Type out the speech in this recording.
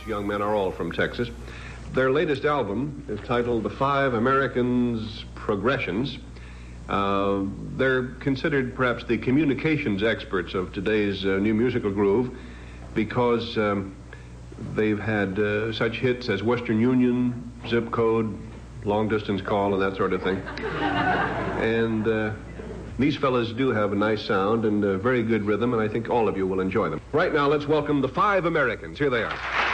young men are all from Texas. Their latest album is titled The Five Americans Progressions. They're considered perhaps the communications experts of today's new musical groove because they've had such hits as Western Union, Zip Code, Long Distance Call, and that sort of thing. And these fellas do have a nice sound and a very good rhythm, and I think all of you will enjoy them. Right now, let's welcome the Five Americans. Here they are.